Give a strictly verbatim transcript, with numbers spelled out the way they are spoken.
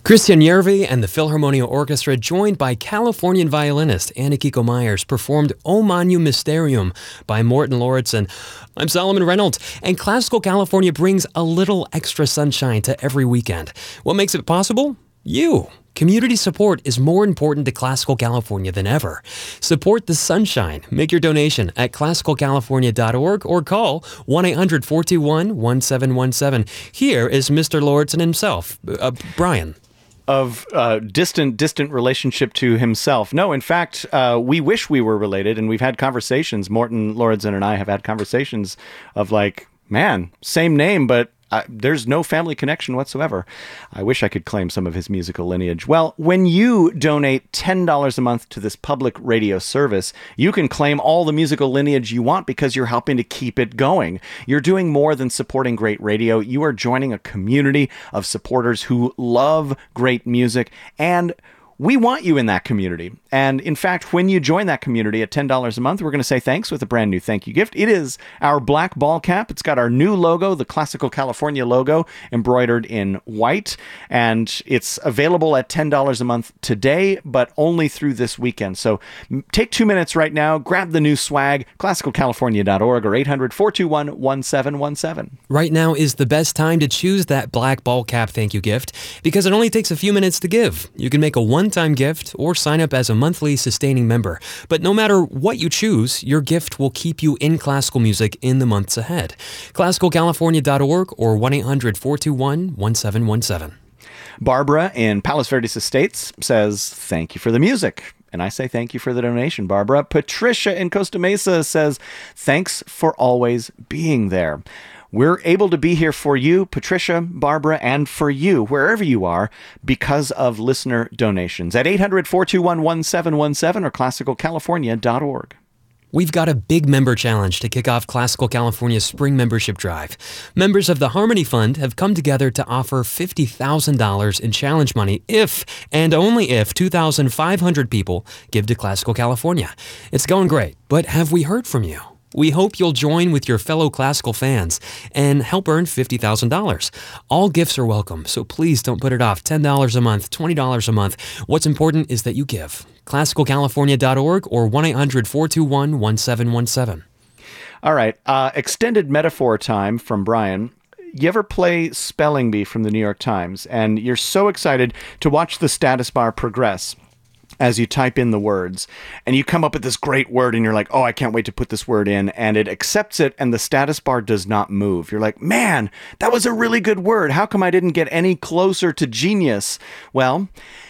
Christian Järvi and the Philharmonia Orchestra, joined by Californian violinist Anna-Kiko Myers, performed O Magnum Mysterium by Morten Lauridsen. I'm Solomon Reynolds, and Classical California brings a little extra sunshine to every weekend. What makes it possible? You. Community support is more important to Classical California than ever. Support the sunshine. Make your donation at classical california dot org or call one eight hundred, four two one, one seven one seven. Here is Mister Lauridsen himself, uh, Brian. Of uh, distant, distant relationship to himself. No, in fact, uh, we wish we were related, and we've had conversations. Morten Lauridsen and I have had conversations of like, man, same name, but Uh, there's no family connection whatsoever. I wish I could claim some of his musical lineage. Well, when you donate ten dollars a month to this public radio service, you can claim all the musical lineage you want because you're helping to keep it going. You're doing more than supporting great radio. You are joining a community of supporters who love great music, and we want you in that community. And in fact, when you join that community at ten dollars a month, we're going to say thanks with a brand new thank you gift. It is our black ball cap. It's got our new logo, the Classical California logo, embroidered in white. And it's available at ten dollars a month today, but only through this weekend. So take two minutes right now, grab the new swag, classical california dot org or eight hundred, four two one, one seven one seven. Right now is the best time to choose that black ball cap thank you gift because it only takes a few minutes to give. You can make a one time gift or sign up as a monthly sustaining member. But no matter what you choose, your gift will keep you in classical music in the months ahead. classical california dot org or one eight hundred, four two one, one seven one seven. Barbara in Palos Verdes Estates says, thank you for the music. And I say thank you for the donation, Barbara. Patricia in Costa Mesa says, thanks for always being there. We're able to be here for you, Patricia, Barbara, and for you, wherever you are, because of listener donations at eight hundred, four two one, one seven one seven or classical california dot org. We've got a big member challenge to kick off Classical California's spring membership drive. Members of the Harmony Fund have come together to offer fifty thousand dollars in challenge money if, and only if, two thousand five hundred people give to Classical California. It's going great, but have we heard from you? We hope you'll join with your fellow classical fans and help earn fifty thousand dollars. All gifts are welcome, so please don't put it off. ten dollars a month, twenty dollars a month. What's important is that you give. classical california dot org or one eight hundred, four two one, one seven one seven. All right. Uh, extended metaphor time from Brian. You ever play Spelling Bee from the New York Times, and you're so excited to watch the status bar progress as you type in the words, and you come up with this great word, and you're like, oh, I can't wait to put this word in, and it accepts it, and the status bar does not move. You're like, man, that was a really good word. How come I didn't get any closer to genius? Well,